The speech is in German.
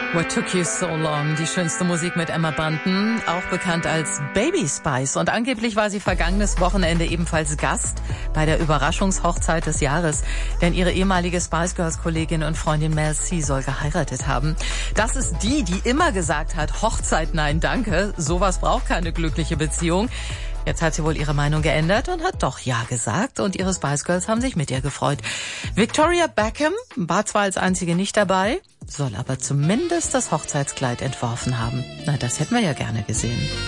What Took You So Long, die schönste Musik mit Emma Bunton, auch bekannt als Baby Spice. Und angeblich war sie vergangenes Wochenende ebenfalls Gast bei der Überraschungshochzeit des Jahres. Denn ihre ehemalige Spice Girls Kollegin und Freundin Mel C soll geheiratet haben. Das ist die immer gesagt hat, Hochzeit nein danke, sowas braucht keine glückliche Beziehung. Jetzt hat sie wohl ihre Meinung geändert und hat doch Ja gesagt und ihre Spice Girls haben sich mit ihr gefreut. Victoria Beckham war zwar als einzige nicht dabei, soll aber zumindest das Hochzeitskleid entworfen haben. Na, das hätten wir ja gerne gesehen.